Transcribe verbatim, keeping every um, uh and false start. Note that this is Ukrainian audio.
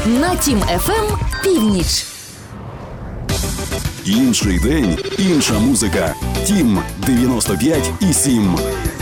На Тім еф ем «Північ». Інший день, інша музика. Тім дев'яносто п'ять і сім.